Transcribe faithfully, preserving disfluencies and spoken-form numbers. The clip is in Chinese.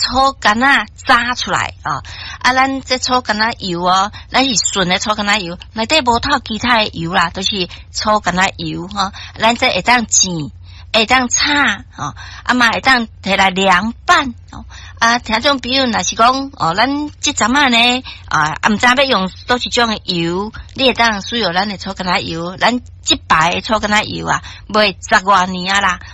炒干仔炸出来啊！啊，咱这炒干仔油哦，咱是纯的炒干仔油，内底无套其他的油啦，都、就是炒干仔油哈、哦。咱这会当煎，会当炒哦，啊嘛会当摕来凉拌哦。啊，听种比如若是讲哦，咱即阵啊呢啊，啊毋知要用倒一种的油，你会当使用咱的炒干仔油，咱即排的炒干仔油啊，卖十外年啊啦，